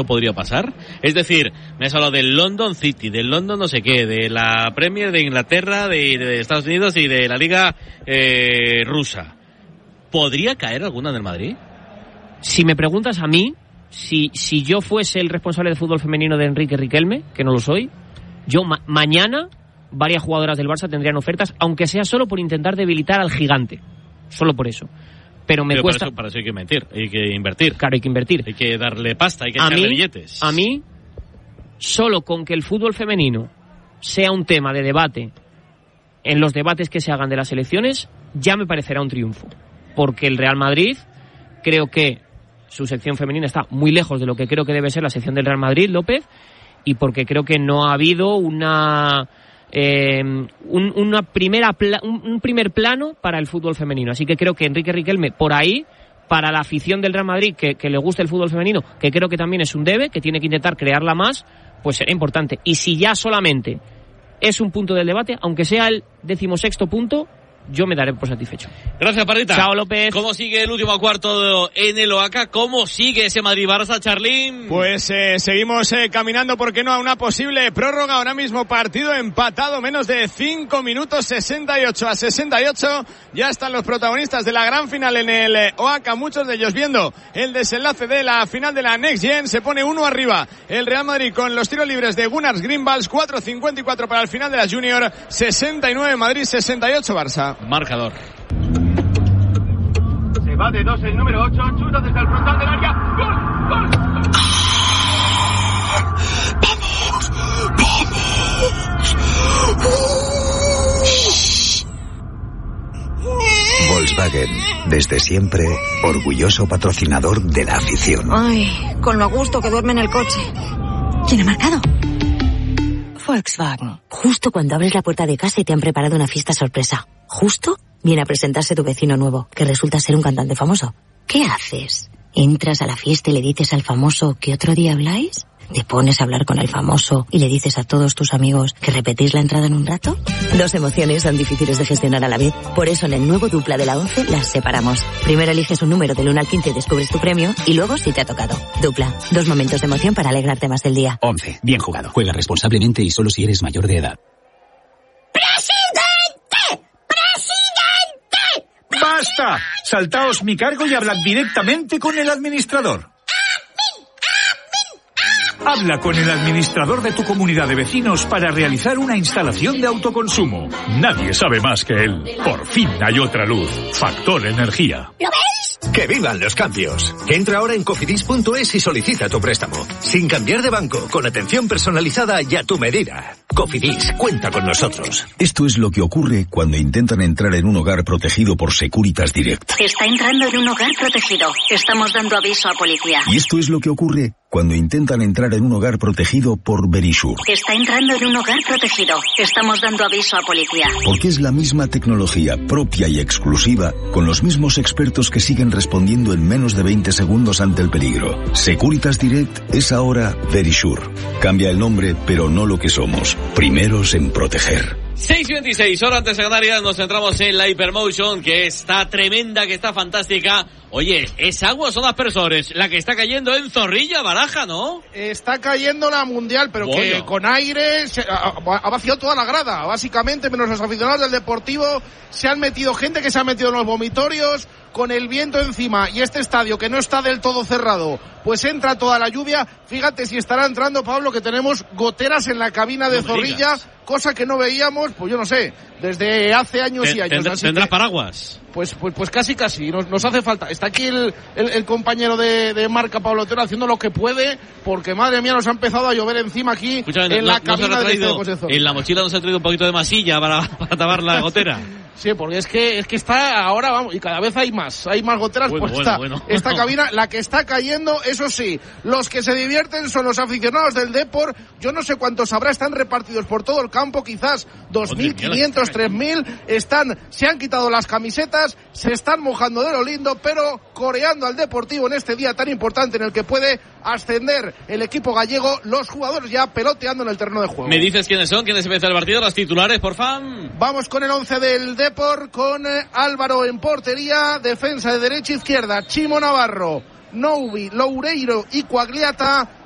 podría pasar? Es decir, me has hablado del London City, del London no sé qué, de la Premier de Inglaterra, de Estados Unidos y de la Liga rusa. ¿Podría caer alguna del Madrid? Si me preguntas a mí, si yo fuese el responsable de fútbol femenino de Enrique Riquelme, que no lo soy, yo mañana varias jugadoras del Barça tendrían ofertas, aunque sea solo por intentar debilitar al gigante. Solo por eso. Pero cuesta... Para eso hay que invertir. Claro, hay que invertir. Hay que darle pasta, hay que echarle billetes. A mí, solo con que el fútbol femenino sea un tema de debate en los debates que se hagan de las elecciones, ya me parecerá un triunfo. Porque el Real Madrid, creo que su sección femenina está muy lejos de lo que creo que debe ser la sección del Real Madrid, López, y porque creo que no ha habido un primer plano para el fútbol femenino. Así que creo que Enrique Riquelme, por ahí, para la afición del Real Madrid, que le guste el fútbol femenino, que creo que también es un debe, que tiene que intentar crearla más, pues será importante. Y si ya solamente es un punto del debate, aunque sea el 16º punto, yo me daré por satisfecho. Gracias, Parrita. Chao, López. ¿Cómo sigue el último cuarto en el Oaca? ¿Cómo sigue ese Madrid-Barça, Charlín? Pues seguimos caminando, ¿por qué no?, a una posible prórroga. Ahora mismo partido empatado, menos de 5 minutos, 68-68. Ya están los protagonistas de la gran final en el Oaca, muchos de ellos viendo el desenlace de la final de la Next Gen. Se pone 1 arriba el Real Madrid con los tiros libres de Gunnars Greenwald, 4:54 para el final de la Junior, 69 Madrid, 68 Barça. Marcador. Se va de 2 el número 8, chuta desde el frontal del área. ¡Gol! ¡Gol! Volkswagen, desde siempre, orgulloso patrocinador de la afición. Ay, con lo a gusto que duerme en el coche. ¿Quién ha marcado? Volkswagen. Justo cuando abres la puerta de casa y te han preparado una fiesta sorpresa. Justo viene a presentarse tu vecino nuevo, que resulta ser un cantante famoso. ¿Qué haces? ¿Entras a la fiesta y le dices al famoso que otro día habláis? ¿Te pones a hablar con el famoso y le dices a todos tus amigos que repetís la entrada en un rato? Dos emociones son difíciles de gestionar a la vez. Por eso en el nuevo Dupla de la 11 las separamos. Primero eliges un número del 1 al 15 y descubres tu premio, y luego si te ha tocado. Dupla, 2 momentos de emoción para alegrarte más del día. 11. Bien jugado. Juega responsablemente y solo si eres mayor de edad. ¡Presidente! ¡Presidente! ¡Basta! Saltaos mi cargo y hablad directamente con el administrador. Habla con el administrador de tu comunidad de vecinos para realizar una instalación de autoconsumo. Nadie sabe más que él. Por fin hay otra luz. Factor Energía. ¿Lo veis? ¡Que vivan los cambios! Entra ahora en cofidis.es y solicita tu préstamo. Sin cambiar de banco, con atención personalizada y a tu medida. Cofidis, cuenta con nosotros. Esto es lo que ocurre cuando intentan entrar en un hogar protegido por Securitas Direct. Está entrando en un hogar protegido. Estamos dando aviso a policía. Y esto es lo que ocurre cuando intentan entrar en un hogar protegido por Verisure. Está entrando en un hogar protegido. Estamos dando aviso a policía. Porque es la misma tecnología propia y exclusiva, con los mismos expertos que siguen respondiendo en menos de 20 segundos ante el peligro. Securitas Direct es ahora Verisure. Cambia el nombre, pero no lo que somos. Primeros en proteger. 6:26, hora antes de Canarias, nos centramos en la Hypermotion, que está tremenda, que está fantástica. Oye, ¿es agua o son aspersores? La que está cayendo en Zorrilla, Baraja, ¿no? Está cayendo la Mundial, pero que con aire ha vaciado toda la grada, básicamente, menos los aficionados del Deportivo. Se han metido gente que se ha metido en los vomitorios, con el viento encima, y este estadio que no está del todo cerrado, pues entra toda la lluvia. Fíjate si estará entrando, Pablo, que tenemos goteras en la cabina de Zorrilla, cosa que no veíamos, pues yo no sé, desde hace años y años. ¿Tendrás paraguas? Pues casi, nos hace falta. Está aquí el compañero de marca, Pablo Otero, haciendo lo que puede, porque madre mía, nos ha empezado a llover encima aquí. Escúchame, en la cabina de Zorrilla. En la mochila nos ha traído un poquito de masilla para tapar la gotera. Sí, porque es que está ahora, vamos, y cada vez hay más goteras por esta cabina. La que está cayendo, eso sí, los que se divierten son los aficionados del Depor. Yo no sé cuántos habrá, están repartidos por todo el campo, quizás 2.500, 3.000. Se han quitado las camisetas, se están mojando de lo lindo, pero coreando al Deportivo en este día tan importante en el que puede ascender el equipo gallego, los jugadores ya peloteando en el terreno de juego. ¿Me dices quiénes son? ¿Quiénes empieza el partido? ¿Las titulares, por fan? Vamos con el 11 del Depor, con Álvaro en portería, defensa de derecha e izquierda, Chimo Navarro, Noubi, Loureiro y Quagliata,